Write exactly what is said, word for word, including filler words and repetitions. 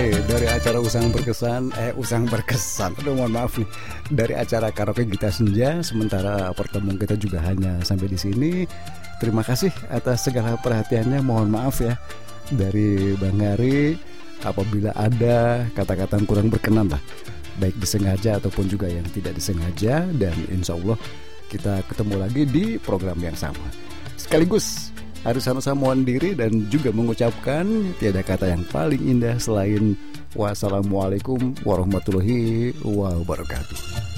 Dari acara Usang Berkesan, eh Usang Berkesan, aduh mohon maaf nih. Dari acara Karaoke Gita Senja, sementara pertemuan kita juga hanya sampai di sini. Terima kasih atas segala perhatiannya, mohon maaf ya dari Bang Ari apabila ada kata-kata yang kurang berkenan lah, baik disengaja ataupun juga yang tidak disengaja. Dan insya Allah kita ketemu lagi di program yang sama. Sekaligus Haris Hanusa mohon diri dan juga mengucapkan tiada kata yang paling indah selain wassalamualaikum warahmatullahi wabarakatuh.